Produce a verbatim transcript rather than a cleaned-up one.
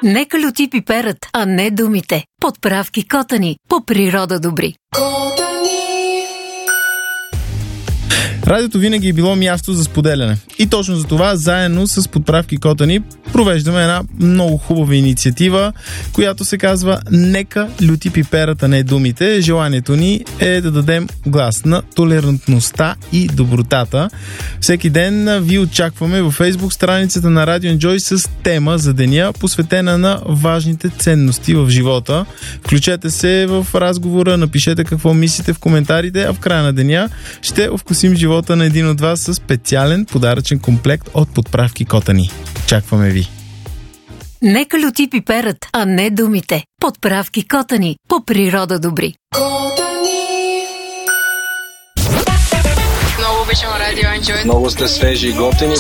Нека люти пиперът, а не думите. Подправки Котани. По природа добри. Радиото винаги е било място за споделяне. И точно за това, заедно с подправки Котани, провеждаме една много хубава инициатива, която се казва "Нека люти пиперът, а не думите". Желанието ни е да дадем глас на толерантността и добротата. Всеки ден ви очакваме във Фейсбук страницата на Radio Enjoy с тема за деня, посветена на важните ценности в живота. Включете се в разговора, напишете какво мислите в коментарите, а в края на деня ще овкусим живота на един от вас със специален подаръчен комплект от подправки Котани. Чакваме ви! Нека люти пиперът, а не думите. Подправки Котани. По природа добри. Много обичам Радио Enjoy. Много сте свежи и готини.